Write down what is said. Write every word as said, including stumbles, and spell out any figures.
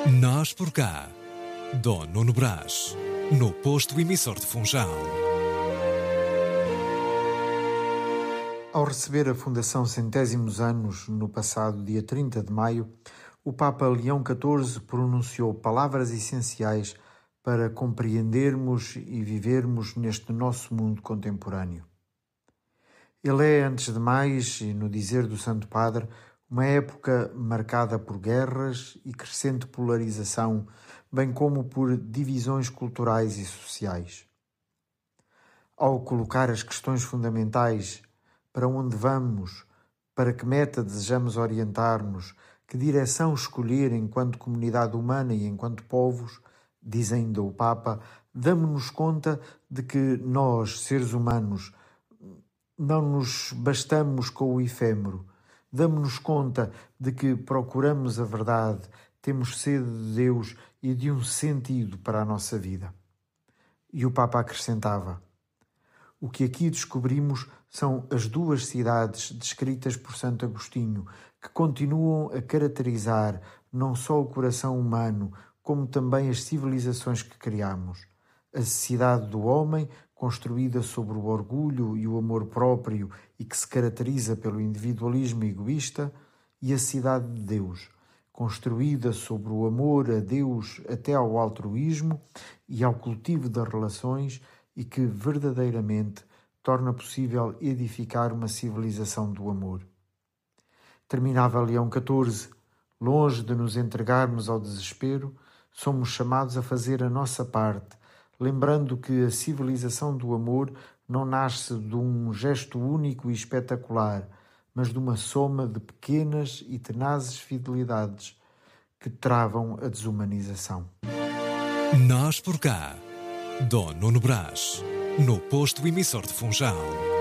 Nós por cá, Dom Nuno Brás, no posto emissor de Funchal. Ao receber a Fundação Centésimos Anos, no passado dia trinta de maio, o Papa Leão catorze pronunciou palavras essenciais para compreendermos e vivermos neste nosso mundo contemporâneo. Ele é, antes de mais, e no dizer do Santo Padre, uma época marcada por guerras e crescente polarização, bem como por divisões culturais e sociais. Ao colocar as questões fundamentais, para onde vamos, para que meta desejamos orientar-nos, que direção escolher enquanto comunidade humana e enquanto povos, diz ainda o Papa, damos-nos conta de que nós, seres humanos, não nos bastamos com o efêmero. Damos-nos conta de que procuramos a verdade, temos sede de Deus e de um sentido para a nossa vida. E o Papa acrescentava: o que aqui descobrimos são as duas cidades descritas por Santo Agostinho, que continuam a caracterizar não só o coração humano, como também as civilizações que criamos. A cidade do homem, construída sobre o orgulho e o amor próprio e que se caracteriza pelo individualismo egoísta, e a cidade de Deus, construída sobre o amor a Deus até ao altruísmo e ao cultivo das relações e que verdadeiramente torna possível edificar uma civilização do amor. Terminava Leão catorze, longe de nos entregarmos ao desespero, somos chamados a fazer a nossa parte, lembrando que a civilização do amor não nasce de um gesto único e espetacular, mas de uma soma de pequenas e tenazes fidelidades que travam a desumanização. Nós por cá, Dom Nuno Brás, no posto emissor de Funchal.